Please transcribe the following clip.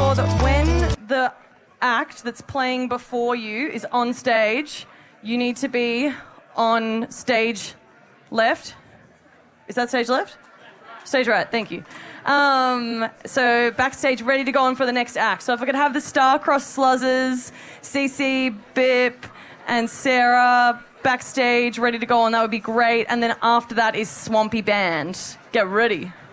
sure that when the act that's playing before you is on stage, you need to be on stage left. Is that stage left? Stage right, thank you. So backstage, ready to go on for the next act. So if I could have the Star-Crossed Sluzzers, Cece, Bip, and Sarah backstage, ready to go on, that would be great. And then after that is Swampy Band. Get ready.